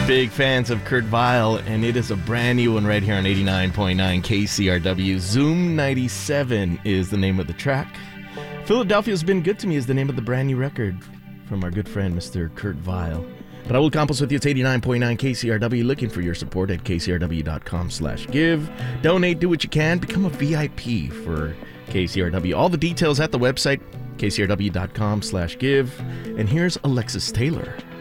Big fans of Kurt Vile, and it is a brand new one right here on 89.9 KCRW. Zoom 97 is the name of the track. Philadelphia's Been Good to Me is the name of the brand new record from our good friend, Mr. Kurt Vile. Raul Campos with you. It's 89.9 KCRW. Looking for your support at kcrw.com/give. Donate, do what you can. Become a VIP for KCRW. All the details at the website, kcrw.com/give. And here's Alexis Taylor.